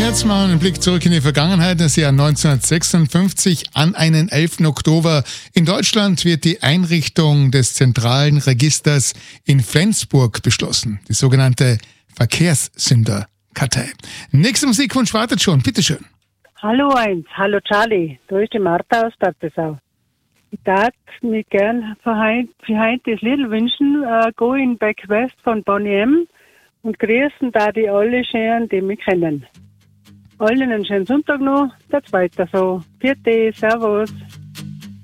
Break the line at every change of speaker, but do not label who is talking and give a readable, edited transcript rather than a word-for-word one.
Jetzt mal einen Blick zurück in die Vergangenheit, das Jahr 1956. An einen 11. Oktober in Deutschland wird die Einrichtung des zentralen Registers in Flensburg beschlossen, die sogenannte Verkehrssünderkartei. Nächster Musikwunsch wartet schon, bitteschön.
Hallo eins, hallo Charlie, da ist die Martha aus Tattesau. Ich darf mir gern für heute das Lied wünschen, Going Back West von Bonnie M. und grüßen da die alle schön, die mich kennen. Allen einen schönen Sonntag noch, das weiter so. Vierte, Servus.